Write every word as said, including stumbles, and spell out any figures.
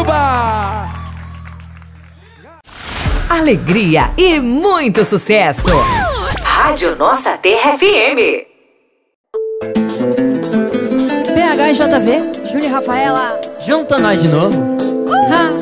Uba! Alegria e muito sucesso. Rádio Nossa Terra F M. P H e J V, Júlia e Rafaela. Junta nós de novo. Ha.